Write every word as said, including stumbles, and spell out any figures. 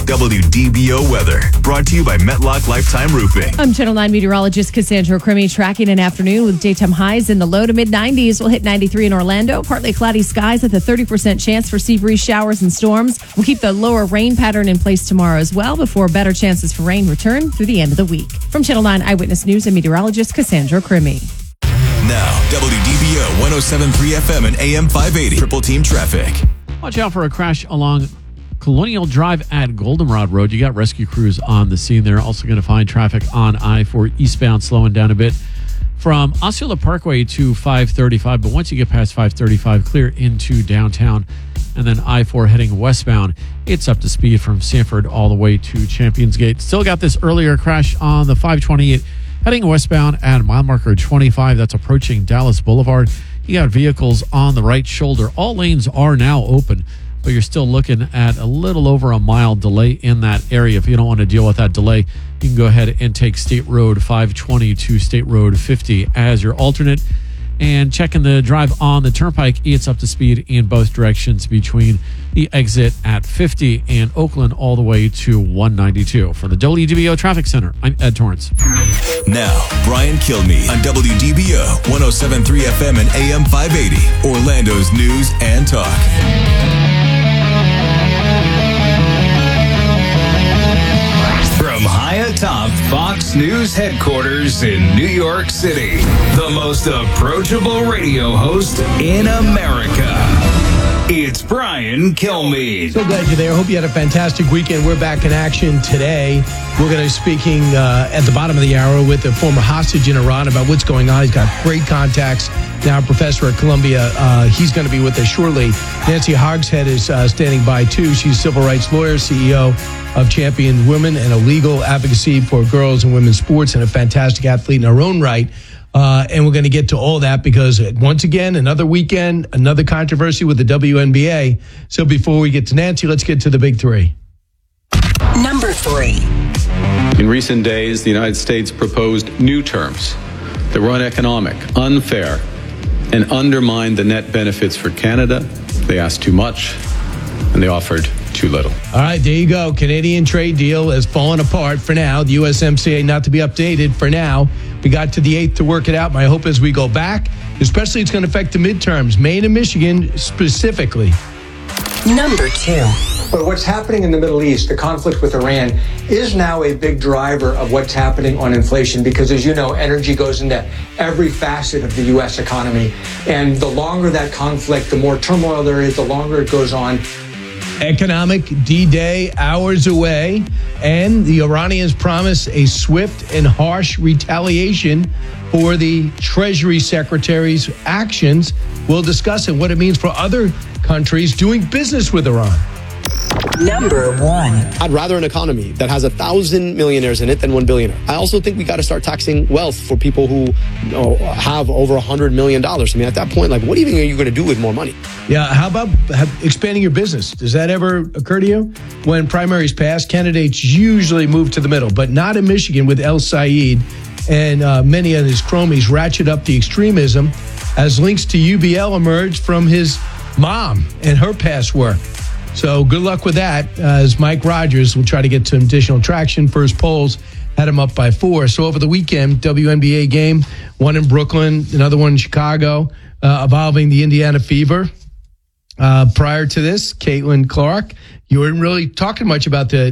W D B O weather, brought to you by Metlock Lifetime Roofing. I'm Channel nine meteorologist Cassandra Crimmy, tracking an afternoon with daytime highs in the low to mid nineties. We'll hit ninety-three in Orlando. Partly cloudy skies with a thirty percent chance for sea breeze showers and storms. We'll keep the lower rain pattern in place tomorrow as well before better chances for rain return through the end of the week. From Channel nine Eyewitness News and meteorologist Cassandra Crimmy. Now, W D B O one oh seven point three F M and A M five eighty. Triple Team Traffic. Watch out for a crash along Colonial Drive at Goldenrod Road. You got rescue crews on the scene there. Also going to find traffic on I four eastbound slowing down a bit from Osceola Parkway to five thirty-five. But once you get past five thirty-five, clear into downtown. And then I four heading westbound, it's up to speed from Sanford all the way to Champions Gate. Still got this earlier crash on the five twenty-eight heading westbound at mile marker twenty-five. That's approaching Dallas Boulevard. You got vehicles on the right shoulder. All lanes are now open, but you're still looking at a little over a mile delay in that area. If you don't want to deal with that delay, you can go ahead and take State Road five twenty to State Road fifty as your alternate. And checking the drive on the Turnpike, it's up to speed in both directions between the exit at fifty and Oakland all the way to one ninety-two. From the W D B O Traffic Center, I'm Ed Torrance. Now, Brian Kilmeade on W D B O one oh seven point three F M and A M five eighty, Orlando's news and talk. From high atop Fox News headquarters in New York City, the most approachable radio host in America. It's Brian Kilmeade. So glad you're there. Hope you had a fantastic weekend. We're back in action today. We're going to be speaking uh, at the bottom of the hour with a former hostage in Iran about what's going on. He's got great contacts. Now a professor at Columbia. Uh, he's going to be with us shortly. Nancy Hogshead is uh, standing by, too. She's a civil rights lawyer, C E O of Champion Women, and a legal advocacy for girls and women's sports, and a fantastic athlete in her own right. Uh, and we're going to get to all that because, once again, another weekend, another controversy with the W N B A. So before we get to Nancy, let's get to the big three. Number three. In recent days, the United States proposed new terms that were uneconomic, unfair, and undermined the net benefits for Canada. They asked too much, and they offered too little. All right, there you go. Canadian trade deal has fallen apart for now. The U S M C A not to be updated for now. We got to the eighth to work it out. My hope is we go back, especially it's going to affect the midterms, Maine and Michigan specifically. Number two. But what's happening in the Middle East, the conflict with Iran, is now a big driver of what's happening on inflation because, as you know, energy goes into every facet of the U S economy. And the longer that conflict, the more turmoil there is, the longer it goes on. Economic D-Day hours away, and the Iranians promise a swift and harsh retaliation for the Treasury Secretary's actions. We'll discuss it, what it means for other countries doing business with Iran. Number one. I'd rather an economy that has a thousand millionaires in it than one billionaire. I also think we got to start taxing wealth for people who you know, have over a hundred million dollars. I mean, at that point, like, what even are you going to do with more money? Yeah, how about have, expanding your business? Does that ever occur to you? When primaries pass, candidates usually move to the middle, but not in Michigan with El Said and uh, many of his cronies ratchet up the extremism as links to U B L emerged from his mom and her past work. So good luck with that, uh, as Mike Rogers will try to get some additional traction. First polls had him up by four. So over the weekend, W N B A game, one in Brooklyn, another one in Chicago, uh, involving the Indiana Fever. Uh, prior to this, Caitlin Clark, you weren't really talking much about the